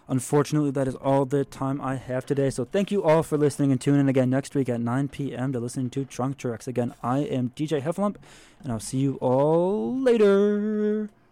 Unfortunately, that is all the time I have today. So thank you all for listening, and tune in again next week at 9 p.m. to listen to Trunk Treks. Again, I am DJ Hefflump, and I'll see you all later.